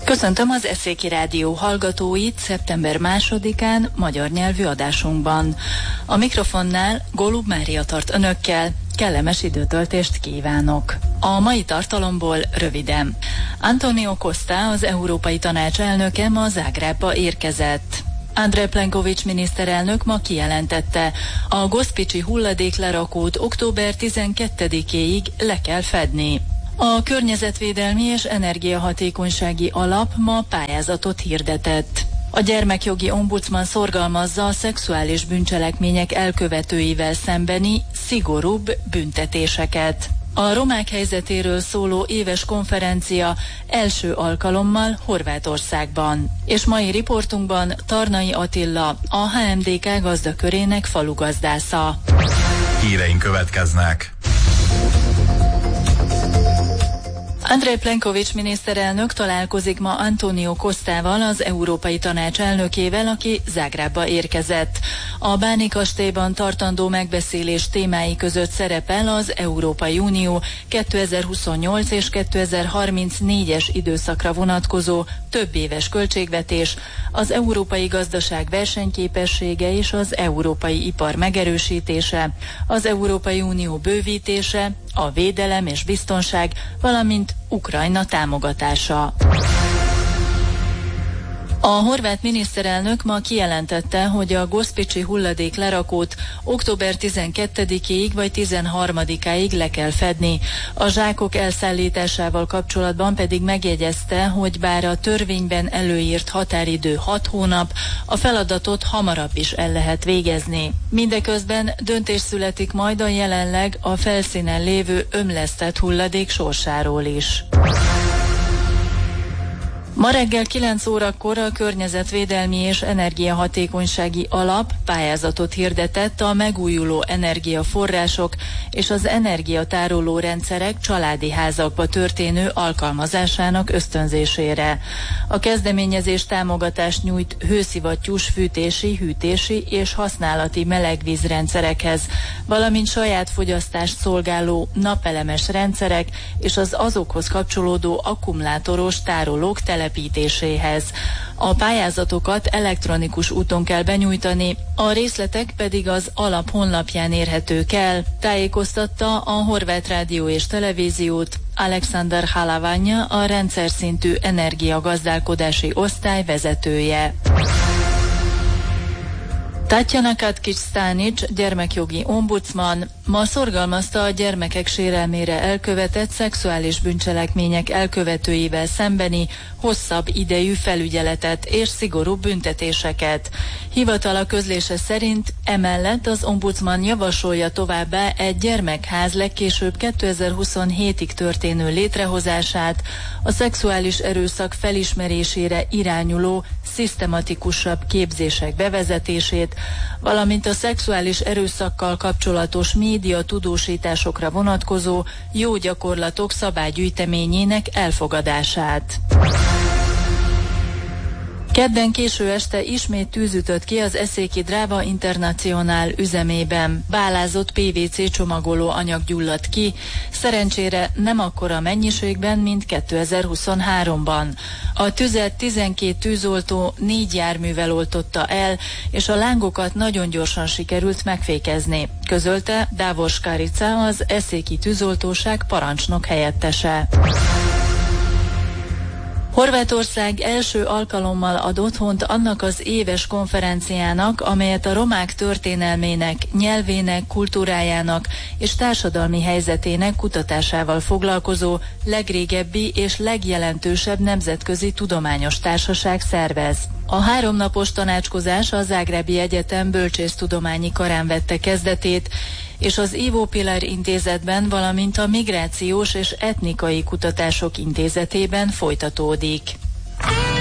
Köszöntöm az Eszéki Rádió hallgatóit szeptember 2-án magyar nyelvű adásunkban. A mikrofonnál Golub Mária tart önökkel, kellemes időtöltést kívánok. A mai tartalomból röviden. Antonio Costa, az Európai Tanács elnöke ma Zágrábba érkezett. Andrej Plenković miniszterelnök ma kijelentette, a Gospici hulladéklerakót október 12-éig le kell fedni. A Környezetvédelmi és Energiahatékonysági Alap ma pályázatot hirdetett. A gyermekjogi ombudsman szorgalmazza a szexuális bűncselekmények elkövetőivel szembeni szigorúbb büntetéseket. A romák helyzetéről szóló éves konferencia első alkalommal Horvátországban. És mai riportunkban Tarnai Attila, a HMDK gazdakörének falugazdásza. Híreink következnek. Andrej Plenković miniszterelnök találkozik ma Antonio Costával, az Európai Tanács elnökével, aki Zágrábba érkezett. A Báni kastélyban tartandó megbeszélés témái között szerepel az Európai Unió 2028 és 2034-es időszakra vonatkozó többéves költségvetés, az európai gazdaság versenyképessége és az európai ipar megerősítése, az Európai Unió bővítése, a védelem és biztonság, valamint Ukrajna támogatása. A horvát miniszterelnök ma kijelentette, hogy a Gospici hulladék lerakót október 12-ig vagy 13-áig le kell fedni. A zsákok elszállításával kapcsolatban pedig megjegyezte, hogy bár a törvényben előírt határidő 6 hónap, a feladatot hamarabb is el lehet végezni. Mindeközben döntés születik majd a jelenleg a felszínen lévő ömlesztett hulladék sorsáról is. Ma reggel 9 órakor a Környezetvédelmi és Energiahatékonysági Alap pályázatot hirdetett a megújuló energiaforrások és az energiatároló rendszerek családi házakba történő alkalmazásának ösztönzésére. A kezdeményezés támogatást nyújt hőszivattyús fűtési, hűtési és használati melegvízrendszerekhez, valamint saját fogyasztást szolgáló napelemes rendszerek és az azokhoz kapcsolódó akkumulátoros tárolók telepítéséhez. A pályázatokat elektronikus úton kell benyújtani, a részletek pedig az alap honlapján érhetők el, tájékoztatta a Horvát Rádió és Televíziót Aleksandar Halavanja, a rendszer szintű energiagazdálkodási osztály vezetője. Tatjana Katkics-Stanics, gyermekjogi ombudsman ma szorgalmazta a gyermekek sérelmére elkövetett szexuális bűncselekmények elkövetőivel szembeni hosszabb idejű felügyeletet és szigorúbb büntetéseket. Hivatala közlése szerint emellett az ombudsman javasolja továbbá egy gyermekház legkésőbb 2027-ig történő létrehozását, a szexuális erőszak felismerésére irányuló szisztematikusabb képzések bevezetését, valamint a szexuális erőszakkal kapcsolatos média tudósításokra vonatkozó jó gyakorlatok szabálygyűjteményének elfogadását. Kedden késő este ismét tűz ütött ki az Eszéki Dráva Internacionál üzemében. Bálázott PVC csomagoló anyag gyulladt ki, szerencsére nem akkora mennyiségben, mint 2023-ban. A tüzet 12 tűzoltó 4 járművel oltotta el, és a lángokat nagyon gyorsan sikerült megfékezni, közölte Davos Karica, az eszéki tűzoltóság parancsnok helyettese. Horvátország első alkalommal ad otthont annak az éves konferenciának, amelyet a romák történelmének, nyelvének, kultúrájának és társadalmi helyzetének kutatásával foglalkozó legrégebbi és legjelentősebb nemzetközi tudományos társaság szervez. A 3 napos tanácskozás a Zágrábi Egyetem bölcsésztudományi karán vette kezdetét, és az Ivo Pilar intézetben, valamint a Migrációs és Etnikai Kutatások Intézetében folytatódik.